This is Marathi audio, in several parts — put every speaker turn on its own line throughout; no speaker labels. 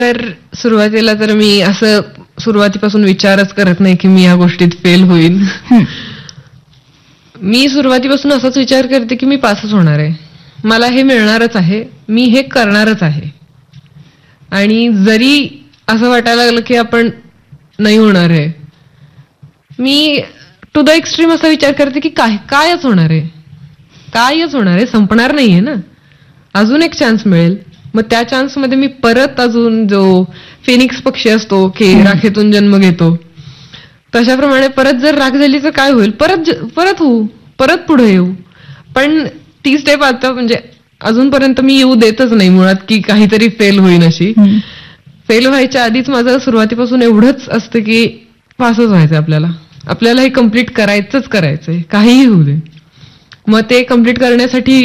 तर सुरुवातीला तर मी असं सुरुवातीपासून विचारच करत नाही की मी या गोष्टीत फेल होईन. मी सुरुवातीपासून असाच विचार करते की मी पासच होणार आहे, मला हे मिळणारच आहे, मी हे करणारच आहे. आणि जरी असं वाटायला लागलं की आपण नाही होणार आहे, मी टू द एक्स्ट्रीम असा विचार करते की कायच होणार आहे, कायच होणार आहे, संपणार नाहीये ना, अजून एक चान्स मिळेल. मग त्या चान्स मध्ये मी परत अजून जो फिनिक्स पक्षी असतो की राखेतून जन्म घेतो, तशाप्रमाणे परत जर राख झाली तर काय होईल, परत होऊ, परत पुढे येऊ. पण ती स्टेप आता म्हणजे अजूनपर्यंत मी येऊ देतच नाही मुळात की काहीतरी फेल होईन अशी. फेल व्हायच्या आधीच माझं सुरुवातीपासून एवढंच असतं की पासच व्हायचंय, आपल्याला हे कम्प्लीट करायचंय, काहीही होऊ दे. मग ते कम्प्लीट करण्यासाठी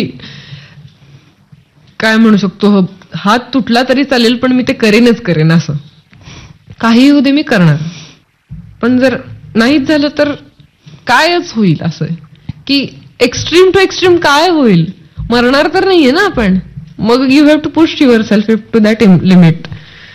काय म्हणू शकतो, हात तुटला तरी चालेल पण मी ते करेन असं. काही होऊ दे मी करणार. पण जर नाहीच झालं तर कायच होईल, असं की एक्स्ट्रीम टू एक्स्ट्रीम काय होईल, मरणार तर नाहीये ना आपण. मग you have to push your self to that limit.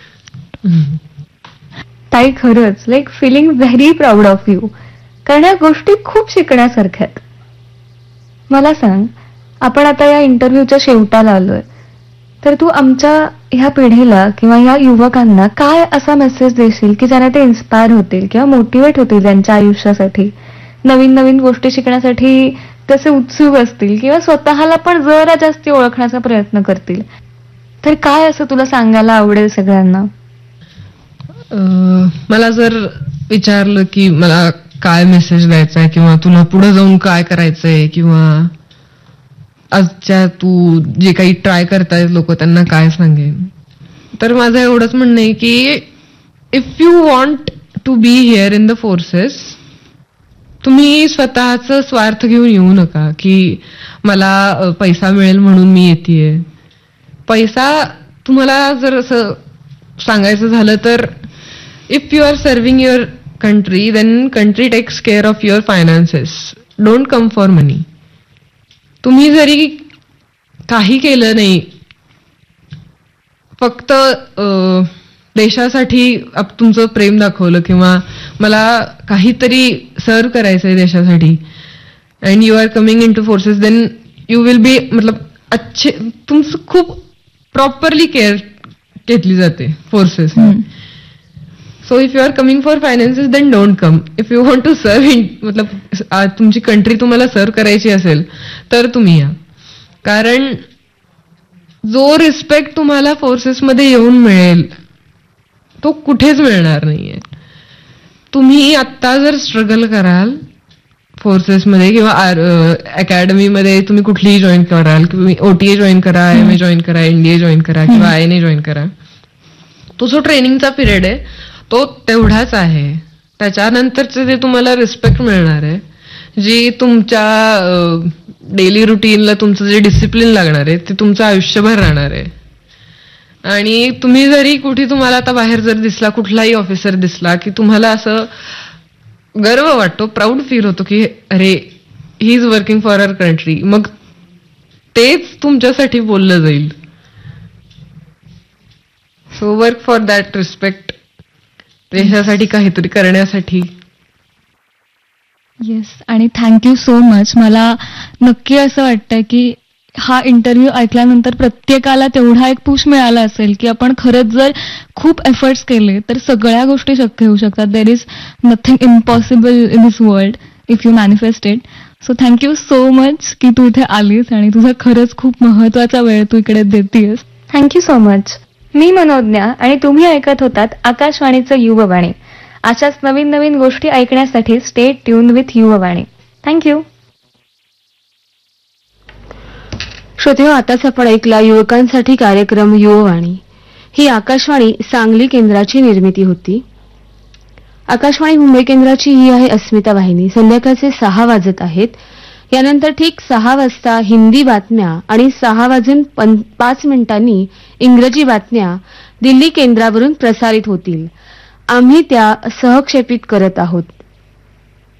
ताई खरंच feeling very proud of you, कारण या गोष्टी खूप शिकण्यासारख्या आहेत. मला सांग, आपण आता या इंटरव्ह्यूच्या शेवटाला आलोय, तर तू आमच्या ह्या पिढीला किंवा या युवकांना काय असा मेसेज देशील की ज्याने ते इन्स्पायर होतील किंवा मोटिवेट होतील त्यांच्या आयुष्यासाठी, नवीन नवीन गोष्टी शिकण्यासाठी कसे उत्सुक असतील किंवा स्वतःला पण जरा जास्त ओळखण्याचा प्रयत्न करतील, तर काय असं तुला सांगायला आवडेल सगळ्यांना?
मला जर विचारलं की मला काय मेसेज द्यायचा आहे किंवा तुला पुढे जाऊन काय करायचंय किंवा आजच्या तू जे काही ट्राय करतायत लोक त्यांना काय सांगेन, तर माझं एवढंच म्हणणं आहे की if you want to be here in the forces, तुम्ही स्वतःच स्वार्थ घेऊन येऊ नका की मला पैसा मिळेल म्हणून मी येतेय. पैसा तुम्हाला जर असं सांगायचं झालं तर if you R serving your country then country text care of your finances, don't come for मनी. तुम्ही जरी काही केलं नाही, फक्त देशासाठी तुमचं प्रेम दाखवलं किंवा मला काहीतरी सर्व करायचंय देशासाठी, and you R coming in two forces, then you will be अच्छे, तुमचं खूप प्रॉपरली केअर घेतली जाते forces. So if you R coming for finances then don't come. If you want to serve तुमची कंट्री तुम्हाला सर्व करायची असेल तर तुम्ही या. कारण जो रिस्पेक्ट तुम्हाला फोर्सेसमध्ये येऊन मिळेल तो कुठेच मिळणार नाहीये. तुम्ही आत्ता जर स्ट्रगल कराल फोर्सेसमध्ये किंवा अकॅडमीमध्ये, तुम्ही कुठलीही जॉईन कराल, OTA जॉईन करा, IMA जॉईन करा, NDA जॉईन करा किंवा INA जॉईन करा, तो जो ट्रेनिंगचा पिरियड आहे तो तेवढाच आहे. त्याच्यानंतरचे जे तुम्हाला रिस्पेक्ट मिळणार आहे, जी तुमच्या डेली रुटीनला तुमचं जे डिसिप्लिन लागणार आहे ते तुमचं आयुष्यभर राहणार आहे. आणि तुम्ही जरी तुम्हाला आता बाहेर जर दिसला, कुठलाही ऑफिसर दिसला की तुम्हाला असं गर्व वाटतो, प्राऊड फील होतो की अरे he is working for our country, मग तेच तुमच्यासाठी बोललं जाईल. So work for that respect, देशासाठी काहीतरी करण्यासाठी.
येस, आणि थँक्यू सो मच. मला नक्की असं वाटतंय की हा इंटरव्ह्यू ऐकल्यानंतर प्रत्येकाला तेवढा एक पुश मिळाला असेल की आपण खरंच जर खूप एफर्ट्स केले तर सगळ्या गोष्टी शक्य होऊ शकतात. There is nothing impossible in this world if you manifest it. So thank you so much की तू इथे आलीस आणि तुझा खरंच खूप महत्वाचा वेळ तू इकडे देतेस. Thank you so much. मी मनोज्ञा आणि तुम्ही ऐकत होतात आकाशवाणीचं युववाणी. अशाच नवीन नवीन गोष्टी ऐकण्यासाठी stay tune with Yuvvani. Thank you.
श्रोते, आताच आपण ऐकला युवकांसाठी कार्यक्रम युववाणी. ही आकाशवाणी सांगली केंद्राची निर्मिती होती. आकाशवाणी मुंबई केंद्राची ही आहे अस्मिता वाहिनी. संध्याकाळचे 6 वाजत आहेत. यानंतर ठीक 6 वाजता हिंदी बातम्या आणि 6:05 इंग्रजी बातम्या दिल्ली केंद्रावरून प्रसारित होतील. आम्ही त्या सहक्षेपित करत आहोत.